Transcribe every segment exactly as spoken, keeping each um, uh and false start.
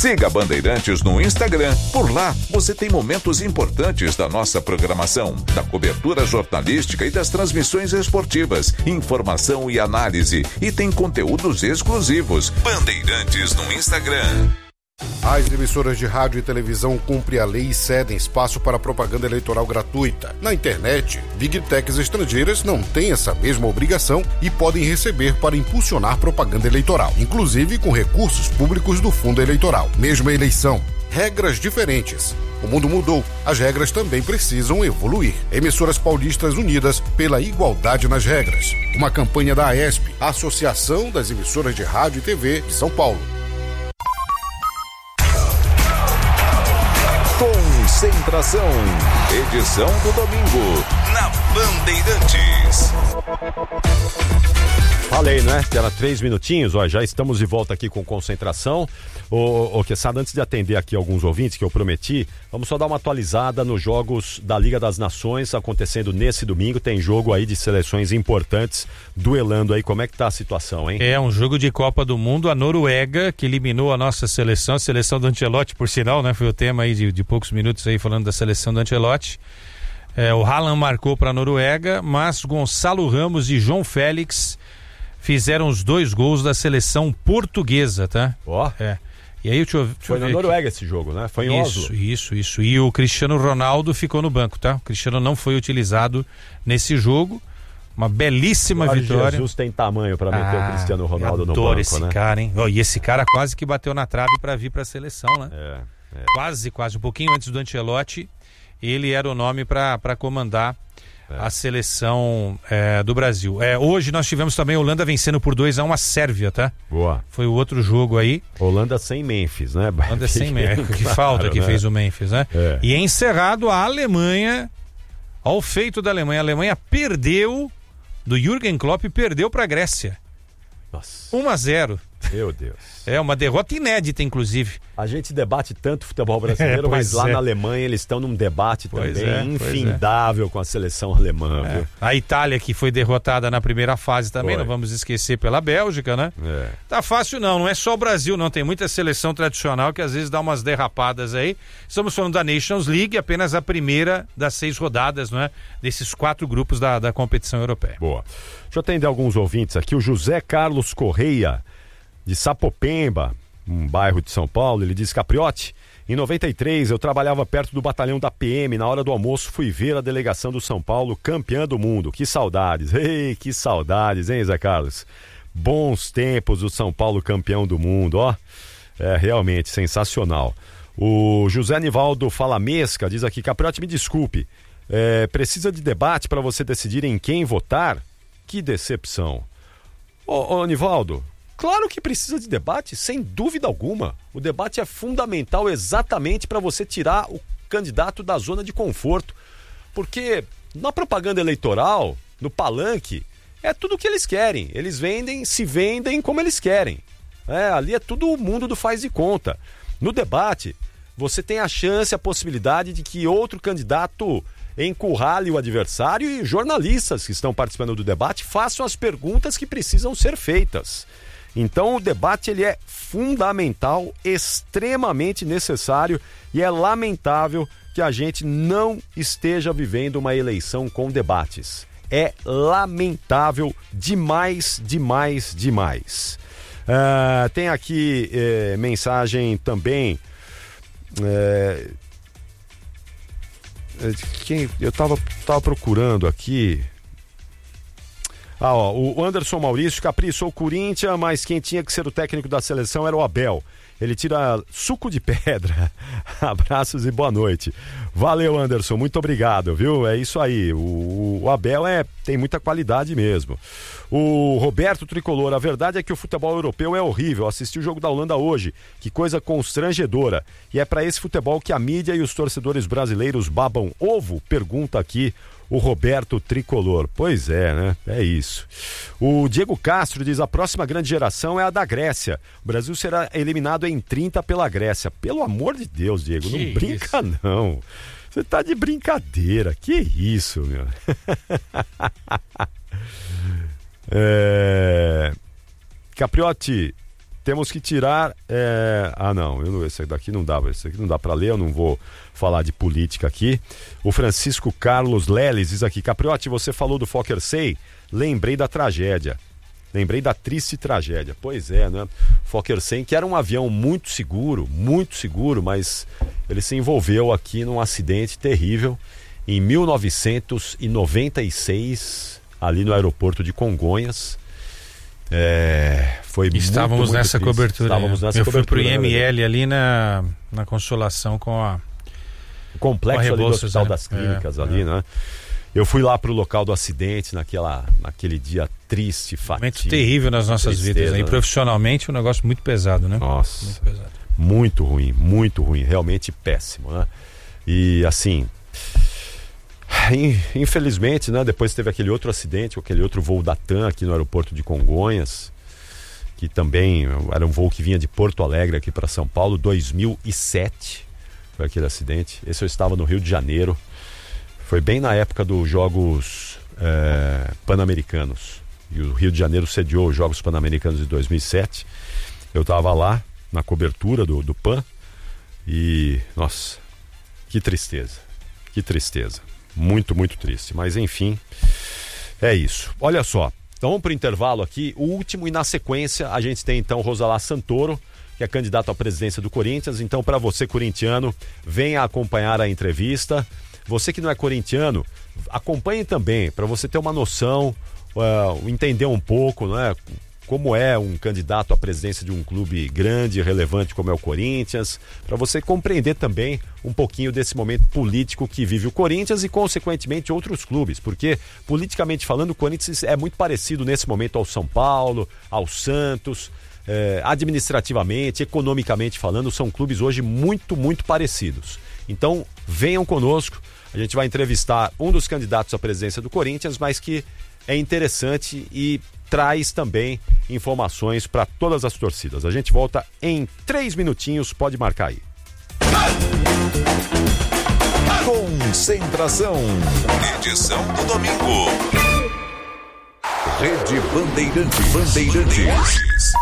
Siga Bandeirantes no Instagram. Por lá, você tem momentos importantes da nossa programação, da cobertura jornalística e das transmissões esportivas, informação e análise. E tem conteúdos exclusivos. Bandeirantes no Instagram. As emissoras de rádio e televisão cumprem a lei e cedem espaço para propaganda eleitoral gratuita. Na internet, Big Techs estrangeiras não têm essa mesma obrigação e podem receber para impulsionar propaganda eleitoral, inclusive com recursos públicos do fundo eleitoral. Mesma eleição, regras diferentes. O mundo mudou, as regras também precisam evoluir. Emissoras paulistas unidas pela igualdade nas regras. Uma campanha da AESP, Associação das Emissoras de Rádio e T V de São Paulo. Concentração, edição do domingo, na Bandeirantes. Falei, né? Era três minutinhos, ó, já estamos de volta aqui com Concentração. Ô, ô Quessada, antes de atender aqui alguns ouvintes que eu prometi, vamos só dar uma atualizada nos jogos da Liga das Nações acontecendo nesse domingo. Tem jogo aí de seleções importantes duelando aí. Como é que tá a situação, hein? É um jogo de Copa do Mundo. A Noruega, que eliminou a nossa seleção, a seleção do Ancelotti, por sinal, né? Foi o tema aí de, de poucos minutos aí falando da seleção do Ancelotti. É, o Haaland marcou para a Noruega, mas Gonçalo Ramos e João Félix fizeram os dois gols da seleção portuguesa, tá? Ó. Oh. É. E aí, deixa eu, deixa Foi eu na ver Noruega aqui. Esse jogo, né? Foi em Isso, Oslo. isso, isso. E o Cristiano Ronaldo ficou no banco, tá? O Cristiano não foi utilizado nesse jogo. Uma belíssima Jorge vitória. Jesus tem tamanho para meter ah, o Cristiano Ronaldo no adoro banco, esse né? cara, hein? Oh, e esse cara quase que bateu na trave para vir para a seleção, né? É, é. Quase, quase. Um pouquinho antes do Ancelotti, ele era o nome para comandar é. a seleção é, do Brasil. É, hoje nós tivemos também a Holanda vencendo por dois a um a Sérvia, tá? Boa. Foi o outro jogo aí. Holanda sem Memphis, né? Holanda sem Memphis. Que falta que né? fez o Memphis, né? É. E é encerrado a Alemanha. Ao feito da Alemanha. A Alemanha perdeu do Jürgen Klopp, perdeu para a Grécia. Nossa. um a zero. Meu Deus. É uma derrota inédita, inclusive. A gente debate tanto futebol brasileiro, é, mas lá é. na Alemanha eles estão num debate pois também é, infindável é. com a seleção alemã. É. Viu? A Itália, que foi derrotada na primeira fase também, foi. Não vamos esquecer, pela Bélgica, né? É. Tá fácil não, não é só o Brasil não, tem muita seleção tradicional que às vezes dá umas derrapadas aí. Estamos falando da Nations League, apenas a primeira das seis rodadas, não é? Desses quatro grupos da, da competição europeia. Boa. Deixa eu atender alguns ouvintes aqui. O José Carlos Correia, de Sapopemba, um bairro de São Paulo, ele diz: Capriotti, em noventa e três eu trabalhava perto do batalhão da P M, na hora do almoço fui ver a delegação do São Paulo campeã do mundo. Que saudades, ei, que saudades, hein, Zé Carlos? Bons tempos o São Paulo campeão do mundo, ó. É realmente sensacional. O José Nivaldo Falamesca diz aqui: Capriotti, me desculpe, é, precisa de debate para você decidir em quem votar? Que decepção. Ô, ô Nivaldo, claro que precisa de debate, sem dúvida alguma. O debate é fundamental exatamente para você tirar o candidato da zona de conforto. Porque na propaganda eleitoral, no palanque, é tudo o que eles querem. Eles vendem, se vendem como eles querem. É, ali é tudo o mundo do faz de conta. No debate, você tem a chance, a possibilidade de que outro candidato encurrale o adversário e jornalistas que estão participando do debate façam as perguntas que precisam ser feitas. Então o debate ele é fundamental, extremamente necessário e é lamentável que a gente não esteja vivendo uma eleição com debates. É lamentável demais, demais, demais. Uh, tem aqui eh, mensagem também. Eh, quem, eu estava tava procurando aqui. Ah, ó, o Anderson Maurício, Capri, sou o Corinthians, mas quem tinha que ser o técnico da seleção era o Abel. Ele tira suco de pedra. Abraços e boa noite. Valeu, Anderson, muito obrigado, viu? É isso aí, o, o Abel é, tem muita qualidade mesmo. O Roberto Tricolor, a verdade é que o futebol europeu é horrível. Assisti o jogo da Holanda hoje, que coisa constrangedora. E é para esse futebol que a mídia e os torcedores brasileiros babam ovo? Pergunta aqui o Roberto Tricolor. Pois é, né? É isso. O Diego Castro diz: a próxima grande geração é a da Grécia. O Brasil será eliminado em trinta pela Grécia. Pelo amor de Deus, Diego, que não brinca isso? Não. Você tá de brincadeira. Que isso, meu? é... Capriotti, temos que tirar... É... Ah, não, eu, esse daqui não dá, esse aqui não dá para ler, eu não vou falar de política aqui. O Francisco Carlos Leles diz aqui, Capriotti, você falou do Fokker Sei, lembrei da tragédia. Lembrei da triste tragédia. Pois é, né? Fokker cem, que era um avião muito seguro, muito seguro, mas ele se envolveu aqui num acidente terrível em mil novecentos e noventa e seis, ali no aeroporto de Congonhas. É, foi Estávamos muito, muito nessa triste. cobertura. Estávamos nessa Eu cobertura, fui pro I M L né? ali na, na Consolação com a... O complexo com a ali do Rebouças, Hospital né? das Clínicas, É, ali, é. né? Eu fui lá pro local do acidente naquela, naquele dia triste, fatídico. Momento terrível nas nossas Tristeza, vidas. Né? E né? profissionalmente um negócio muito pesado, né? Nossa, Muito pesado. muito ruim, muito ruim, realmente péssimo, né? E assim, infelizmente, né? Depois teve aquele outro acidente, aquele outro voo da TAM aqui no aeroporto de Congonhas, que também era um voo que vinha de Porto Alegre aqui para São Paulo, dois mil e sete foi aquele acidente. Esse eu estava no Rio de Janeiro. Foi bem na época dos Jogos é, Pan-Americanos. E o Rio de Janeiro sediou os Jogos Pan-Americanos de dois mil e sete. Eu estava lá, na cobertura do, do Pan. E, nossa, que tristeza. Que tristeza. Muito, muito triste. Mas, enfim, é isso. Olha só, então vamos para o intervalo aqui. O último e na sequência a gente tem então Rosalá Santoro, que é candidato à presidência do Corinthians. Então, para você, corintiano, venha acompanhar a entrevista. Você que não é corintiano, acompanhe também, para você ter uma noção, uh, entender um pouco, né, como é um candidato à presidência de um clube grande e relevante como é o Corinthians, para você compreender também um pouquinho desse momento político que vive o Corinthians e, consequentemente, outros clubes, porque, politicamente falando, o Corinthians é muito parecido nesse momento ao São Paulo, ao Santos, eh, administrativamente, economicamente falando, são clubes hoje muito, muito parecidos. Então, venham conosco, a gente vai entrevistar um dos candidatos à presidência do Corinthians, mas que é interessante e traz também informações para todas as torcidas. A gente volta em três minutinhos, pode marcar aí. Concentração, edição do domingo. Rede Bandeirantes. Bandeirantes.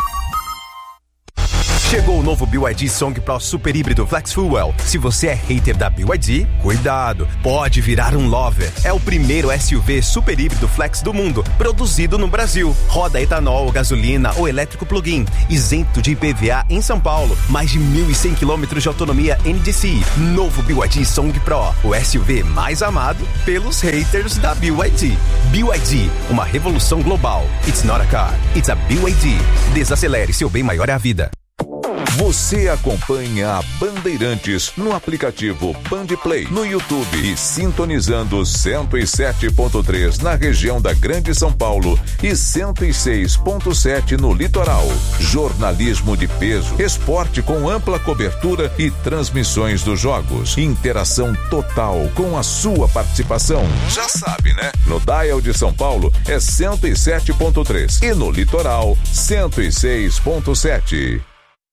Chegou o novo B Y D Song Pro Super Híbrido Flex Fuel. Se você é hater da B Y D, cuidado, pode virar um lover. É o primeiro S U V super híbrido flex do mundo, produzido no Brasil. Roda etanol, gasolina ou elétrico plug-in, isento de I P V A em São Paulo. Mais de mil e cem quilômetros de autonomia N D C I. Novo B Y D Song Pro, o S U V mais amado pelos haters da B Y D. B Y D, uma revolução global. It's not a car, it's a B Y D. Desacelere, seu bem maior é a vida. Você acompanha a Bandeirantes no aplicativo Bandplay, no YouTube e sintonizando cento e sete ponto três na região da Grande São Paulo e cento e seis ponto sete no litoral. Jornalismo de peso, esporte com ampla cobertura e transmissões dos jogos. Interação total com a sua participação. Já sabe, né? No dial de São Paulo é cento e sete ponto três e no litoral cento e seis ponto sete.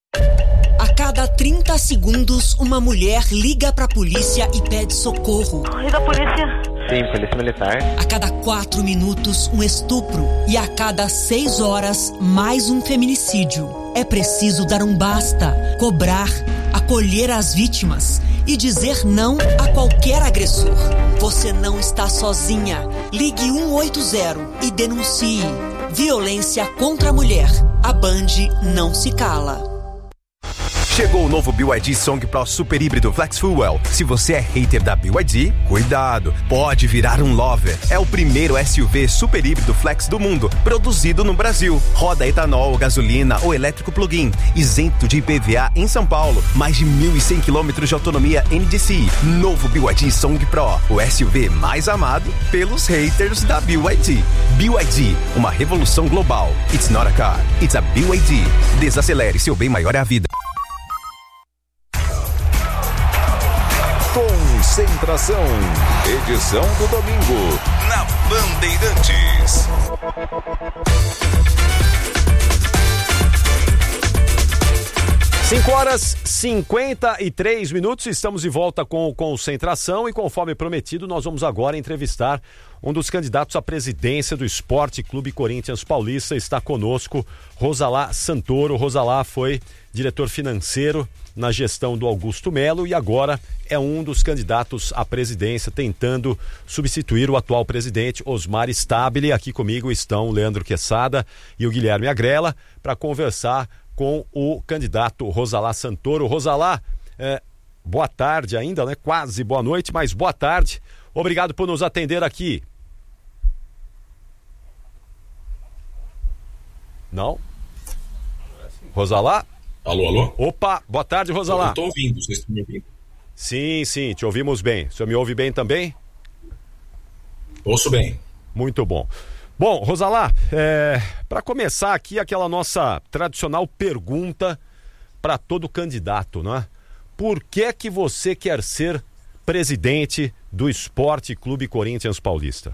A cada trinta segundos, uma mulher liga pra polícia e pede socorro. E da polícia? Sim, polícia militar. A cada quatro minutos, um estupro. E a cada seis horas, mais um feminicídio. É preciso dar um basta, cobrar, acolher as vítimas e dizer não a qualquer agressor. Você não está sozinha. Ligue um oito zero e denuncie. Violência contra a mulher. A Band não se cala. Chegou o novo B Y D Song Pro Super Híbrido Flex Fuel. Se você é hater da B Y D, cuidado, pode virar um lover. É o primeiro S U V super híbrido flex do mundo, produzido no Brasil. Roda etanol, gasolina ou elétrico plug-in, isento de I P V A em São Paulo. Mais de mil e cem quilômetros de autonomia N D C I. Novo B Y D Song Pro, o S U V mais amado pelos haters da B Y D. B Y D, uma revolução global. It's not a car, it's a B Y D. Desacelere, seu bem maior é a vida. Concentração, edição do domingo, na Bandeirantes. cinco horas e cinquenta e três minutos, estamos de volta com Concentração e conforme prometido nós vamos agora entrevistar um dos candidatos à presidência do Esporte Clube Corinthians Paulista. Está conosco Rosalá Santoro. Rosalá foi diretor financeiro na gestão do Augusto Melo e agora é um dos candidatos à presidência tentando substituir o atual presidente Osmar Stabile. Aqui comigo estão o Leandro Quesada e o Guilherme Agrela para conversar com o candidato Rosalá Santoro. Rosalá, é, boa tarde ainda, né? Quase boa noite, mas boa tarde. Obrigado por nos atender aqui. Não? Rosalá? Alô, alô? Opa, boa tarde, Rosalá. Eu estou ouvindo, vocês estão me ouvindo? Sim, sim, te ouvimos bem. O senhor me ouve bem também? Ouço bem. Muito bom. Bom, Rosalá, é, para começar aqui aquela nossa tradicional pergunta para todo candidato, não é? Por que que você quer ser presidente do Esporte Clube Corinthians Paulista?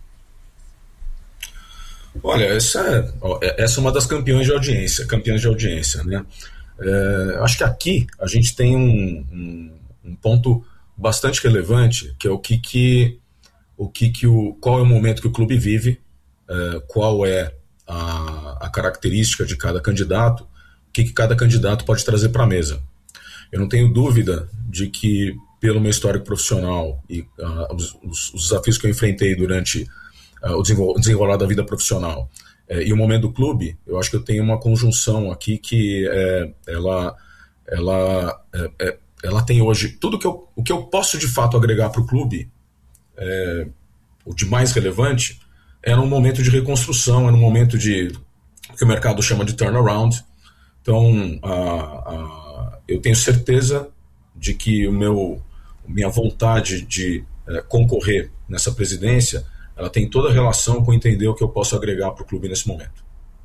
Olha, essa é, ó, essa é uma das campeões de audiência, campeãs de audiência, né? É, acho que aqui a gente tem um, um, um ponto bastante relevante, que é o que que, o que que o, qual é o momento que o clube vive, é, qual é a, a característica de cada candidato, o que que cada candidato pode trazer para a mesa. Eu não tenho dúvida de que, pelo meu histórico profissional e uh, os, os desafios que eu enfrentei durante uh, o desenvol- desenrolar da vida profissional uh, e o momento do clube, eu acho que eu tenho uma conjunção aqui que uh, ela, ela, uh, uh, ela tem hoje tudo que eu, o que eu posso de fato agregar para o clube, uh, o de mais relevante, é num momento de reconstrução, é num momento de que o mercado chama de turnaround. Então, uh, uh, eu tenho certeza de que o meu, minha vontade de uh, concorrer nessa presidência, ela tem toda a relação com entender o que eu posso agregar para o clube nesse momento.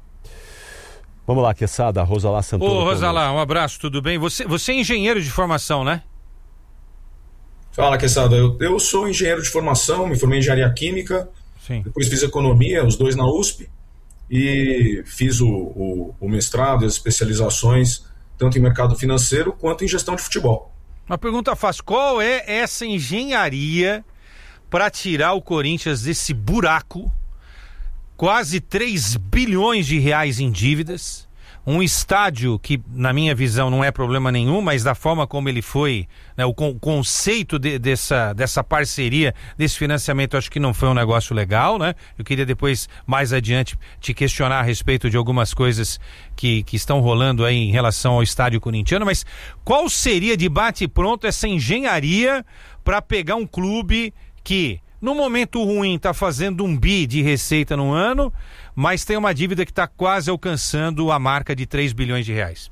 Vamos lá, Quesada, Rosalá Santoro. Ô, Rosalá, um abraço, tudo bem? Você, você é engenheiro de formação, né? Fala, Quesada, eu, eu sou engenheiro de formação, me formei em engenharia química, Sim. Depois fiz economia, os dois na U S P, e fiz o, o, o mestrado e as especializações, tanto em mercado financeiro quanto em gestão de futebol. Uma pergunta fácil, qual é essa engenharia para tirar o Corinthians desse buraco, quase três bilhões de reais em dívidas, um estádio que, na minha visão, não é problema nenhum, mas da forma como ele foi, né, o con- conceito de, dessa, dessa parceria, desse financiamento, acho que não foi um negócio legal, né? Eu queria depois, mais adiante, te questionar a respeito de algumas coisas que, que estão rolando aí em relação ao estádio corintiano, mas qual seria de bate-pronto essa engenharia para pegar um clube que, no momento ruim, está fazendo um bi de receita no ano, mas tem uma dívida que está quase alcançando a marca de três bilhões de reais?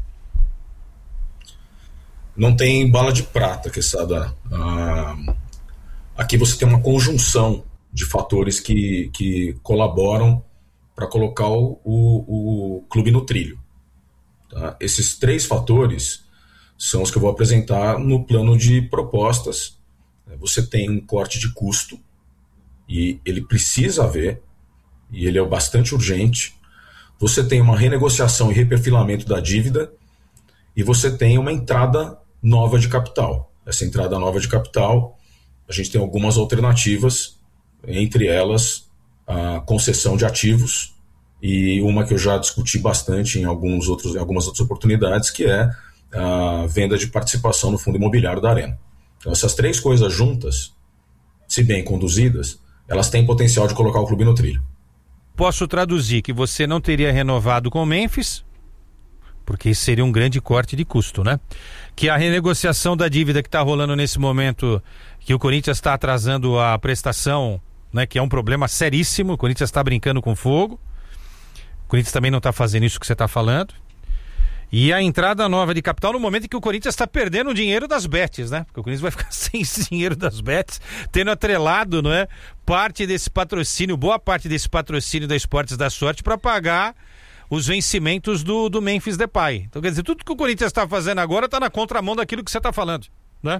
Não tem bala de prata, Quesada. Ah, aqui você tem uma conjunção de fatores que, que colaboram para colocar o, o, o clube no trilho. Tá? Esses três fatores são os que eu vou apresentar no plano de propostas. Você tem um corte de custo, e ele precisa haver, e ele é bastante urgente. Você tem uma renegociação e reperfilamento da dívida, e você tem uma entrada nova de capital. Essa entrada nova de capital, a gente tem algumas alternativas, entre elas a concessão de ativos, e uma que eu já discuti bastante em, alguns outros, em algumas outras oportunidades, que é a venda de participação no fundo imobiliário da Arena. Então, essas três coisas juntas, se bem conduzidas, elas têm potencial de colocar o clube no trilho. Posso traduzir que você não teria renovado com o Memphis, porque isso seria um grande corte de custo, né? Que a renegociação da dívida que está rolando nesse momento, que o Corinthians está atrasando a prestação, né? Que é um problema seríssimo, o Corinthians está brincando com fogo, o Corinthians também não está fazendo isso que você está falando. E a entrada nova de capital no momento em que o Corinthians está perdendo o dinheiro das bets, né? Porque o Corinthians vai ficar sem esse dinheiro das bets, tendo atrelado, não é? Parte desse patrocínio, boa parte desse patrocínio da Esportes da Sorte para pagar os vencimentos do, do Memphis Depay. Então, quer dizer, tudo que o Corinthians está fazendo agora está na contramão daquilo que você está falando, né?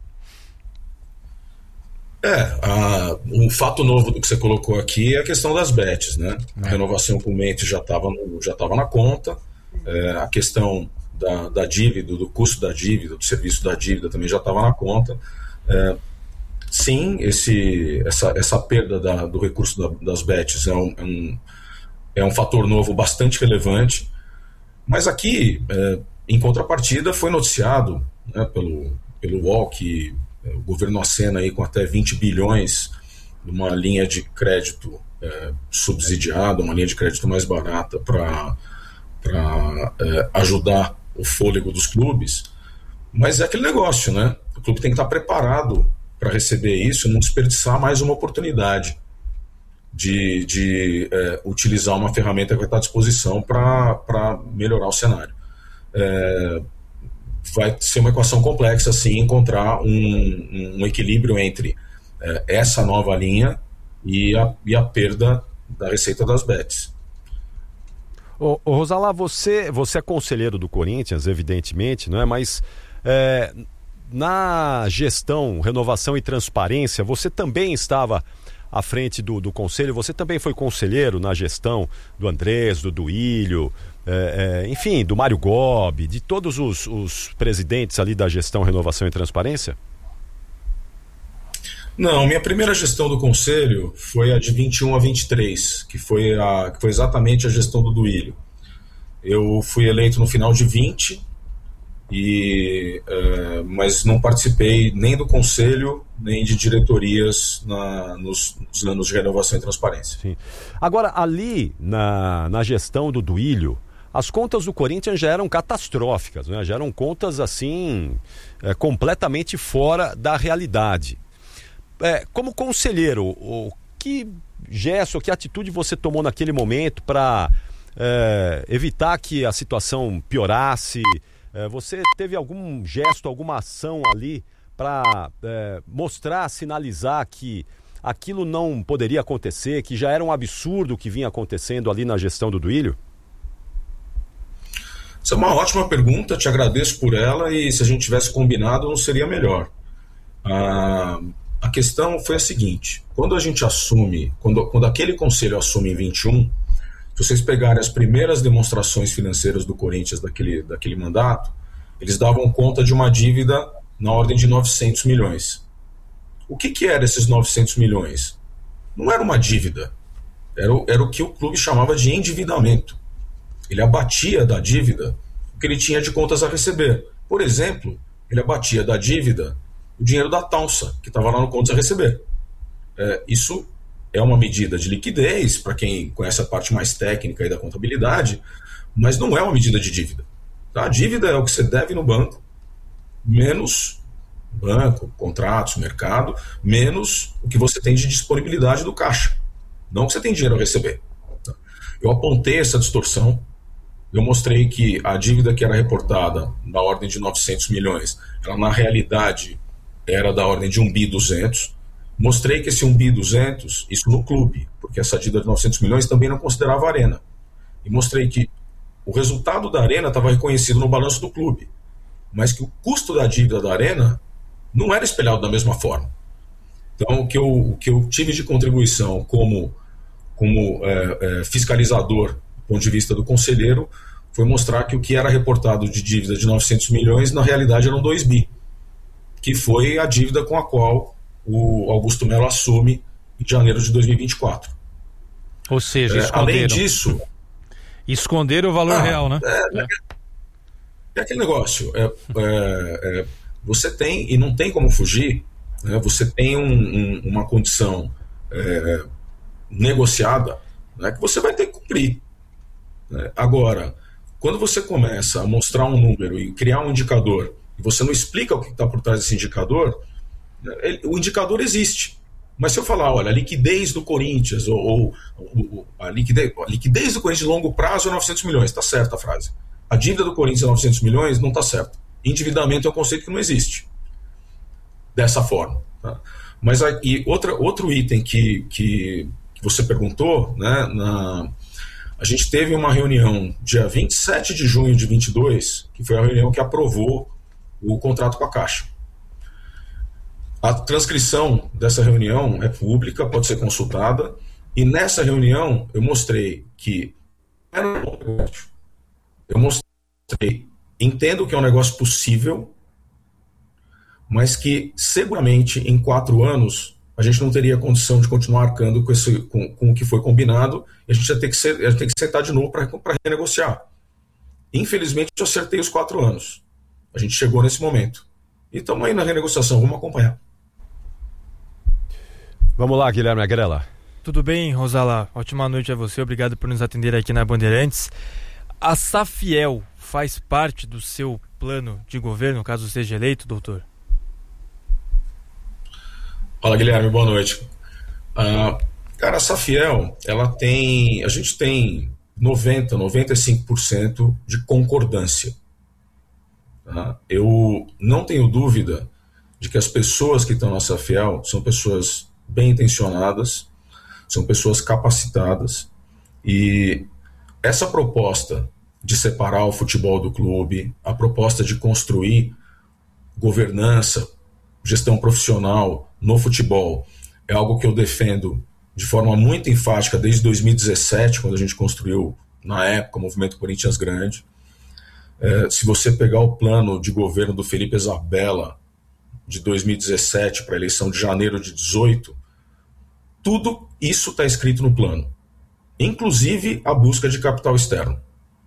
É, a, um fato novo do que você colocou aqui é a questão das bets, né? É. A renovação com o Memphis já estava já estava na conta. É, a questão da, da dívida, do custo da dívida, do serviço da dívida também já estava na conta. É, sim, esse, essa, essa perda da, do recurso da, das bets é um, é, um, é um fator novo bastante relevante, mas aqui, é, em contrapartida, foi noticiado, né, pelo, pelo U O L que é, o governo acena aí com até vinte bilhões numa linha de crédito é, subsidiada, uma linha de crédito mais barata para para é, ajudar o fôlego dos clubes, mas é aquele negócio, né? O clube tem que estar preparado para receber isso e não desperdiçar mais uma oportunidade de, de é, utilizar uma ferramenta que vai estar à disposição para melhorar o cenário. É, vai ser uma equação complexa, assim, encontrar um, um equilíbrio entre é, essa nova linha e a, e a perda da receita das bets. Ô, ô Rosalá, você, você é conselheiro do Corinthians, evidentemente, não é? Mas é, na gestão, renovação e transparência, você também estava à frente do, do conselho, você também foi conselheiro na gestão do Andrés, do Duílio, é, é, enfim, do Mário Gobi, de todos os, os presidentes ali da gestão, renovação e transparência? Não, minha primeira gestão do conselho foi a de vinte e um a vinte e três, que foi, a, que foi exatamente a gestão do Duílio. Eu fui eleito no final de vinte, e, uh, mas não participei nem do conselho, nem de diretorias na, nos, nos anos de renovação e transparência. Sim. Agora, ali na, na gestão do Duílio, as contas do Corinthians já eram catastróficas, né? Já eram contas assim, é, completamente fora da realidade. É, como conselheiro, o que gesto, que atitude você tomou naquele momento para é, evitar que a situação piorasse? É, você teve algum gesto, alguma ação ali para é, mostrar, sinalizar que aquilo não poderia acontecer, que já era um absurdo o que vinha acontecendo ali na gestão do Duílio? Essa é uma ótima pergunta, te agradeço por ela, e se a gente tivesse combinado não seria melhor. Ah... A questão foi a seguinte: quando a gente assume, quando, quando aquele conselho assume em vinte e um, se vocês pegarem as primeiras demonstrações financeiras do Corinthians daquele, daquele mandato, eles davam conta de uma dívida na ordem de novecentos milhões. O que, que era esses novecentos milhões? Não era uma dívida, era o, era o que o clube chamava de endividamento. Ele abatia da dívida o que ele tinha de contas a receber. Por exemplo, ele abatia da dívida o dinheiro da Taunsa, que estava lá no contas a receber. É, isso é uma medida de liquidez, para quem conhece a parte mais técnica aí da contabilidade, mas não é uma medida de dívida. Tá? A dívida é o que você deve no banco, menos banco, contratos, mercado, menos o que você tem de disponibilidade do caixa. Não o que você tem dinheiro a receber. Tá? Eu apontei essa distorção, eu mostrei que a dívida que era reportada na ordem de novecentos milhões, ela na realidade era da ordem de um bi duzentos. Mostrei que esse um bi duzentos, isso no clube, porque essa dívida de novecentos milhões também não considerava a Arena. E mostrei que o resultado da Arena estava reconhecido no balanço do clube, mas que o custo da dívida da Arena não era espelhado da mesma forma. Então, o que eu, o que eu tive de contribuição como, como é, é, fiscalizador, do ponto de vista do conselheiro, foi mostrar que o que era reportado de dívida de novecentos milhões, na realidade eram dois bi. Que foi a dívida com a qual o Augusto Melo assume em janeiro de dois mil e vinte e quatro. Ou seja, é, além disso... Esconderam o valor ah, real, né? É, é. é aquele negócio. É, é, é, você tem, e não tem como fugir, né, você tem um, um, uma condição é, negociada, né, que você vai ter que cumprir. Né? Agora, quando você começa a mostrar um número e criar um indicador, e você não explica o que está por trás desse indicador, ele, o indicador existe. Mas se eu falar, olha, a liquidez do Corinthians, ou, ou, ou a, liquidez, a liquidez do Corinthians de longo prazo é novecentos milhões, está certa a frase. A dívida do Corinthians é novecentos milhões, não está certo. Endividamento é um conceito que não existe dessa forma. Tá? Mas aí, outra, outro item que, que, que você perguntou, né, na, a gente teve uma reunião dia vinte e sete de junho de vinte e dois, que foi a reunião que aprovou o contrato com a Caixa. A transcrição dessa reunião é pública, pode ser consultada, e nessa reunião eu mostrei que era um negócio. Eu mostrei entendo que é um negócio possível, mas que seguramente em quatro anos a gente não teria condição de continuar arcando com, esse, com, com o que foi combinado, e a gente ia ter que, ser, ia ter que sentar de novo para renegociar. Infelizmente eu acertei os quatro anos. A gente chegou nesse momento. E estamos aí na renegociação, vamos acompanhar. Vamos lá, Guilherme Agrela. Tudo bem, Rosala? Ótima noite a você, obrigado por nos atender aqui na Bandeirantes. A Safiel faz parte do seu plano de governo, caso seja eleito, doutor? Fala, Guilherme, boa noite. Uh, cara, a Safiel, ela tem, a gente tem noventa, noventa e cinco por cento de concordância. Tá? Eu não tenho dúvida de que as pessoas que estão na Safiel são pessoas bem intencionadas, são pessoas capacitadas, e essa proposta de separar o futebol do clube, a proposta de construir governança, gestão profissional no futebol, é algo que eu defendo de forma muito enfática desde dois mil e dezessete, quando a gente construiu, na época, o Movimento Corinthians Grande. É, se você pegar o plano de governo do Felipe Isabella de dois mil e dezessete para a eleição de janeiro de dezoito, tudo isso está escrito no plano, inclusive a busca de capital externo.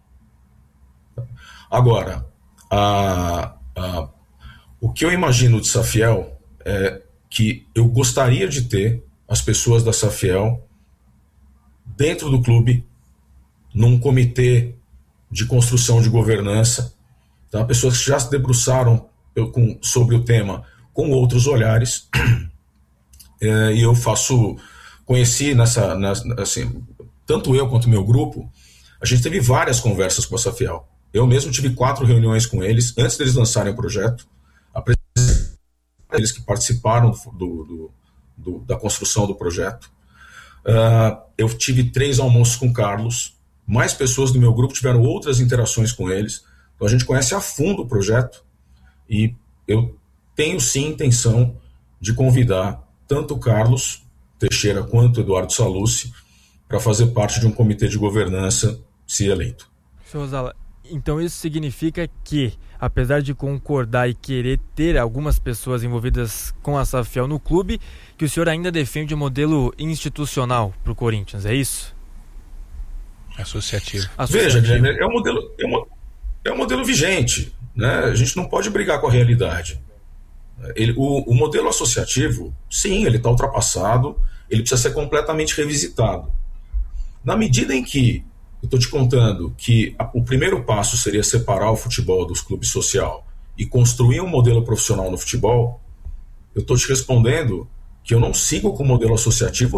Agora, a, a, o que eu imagino de Safiel é que eu gostaria de ter as pessoas da Safiel dentro do clube, num comitê de construção de governança, tá? Pessoas que já se debruçaram eu, com, sobre o tema com outros olhares, é, e eu faço, conheci nessa, nessa, assim, tanto eu quanto o meu grupo, a gente teve várias conversas com a Safiel. Eu mesmo tive quatro reuniões com eles, antes deles lançarem o projeto, eles que participaram do, do, do, da construção do projeto. Uh, eu tive três almoços com o Carlos, mais pessoas do meu grupo tiveram outras interações com eles, então a gente conhece a fundo o projeto, e eu tenho sim intenção de convidar tanto o Carlos Teixeira quanto o Eduardo Sallucci para fazer parte de um comitê de governança, se eleito. senhor Rosala, então isso significa que, apesar de concordar e querer ter algumas pessoas envolvidas com a Safiel no clube, que o senhor ainda defende o modelo institucional para o Corinthians, é isso? Associativo. Veja, Guilherme, é um modelo, é um, é um modelo vigente, né? A gente não pode brigar com a realidade. Ele, o, o modelo associativo, sim, ele está ultrapassado, ele precisa ser completamente revisitado. Na medida em que eu estou te contando que a, o primeiro passo seria separar o futebol dos clubes social e construir um modelo profissional no futebol, eu estou te respondendo que eu não sigo com o modelo associativo